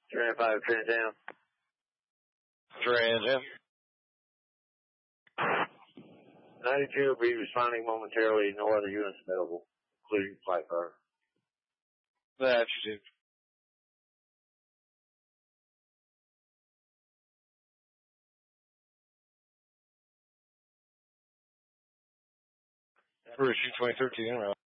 305 Trans Am. Trans Am. 92 will be responding momentarily. No other units available, including flight car. That's it. Bruce, 2013,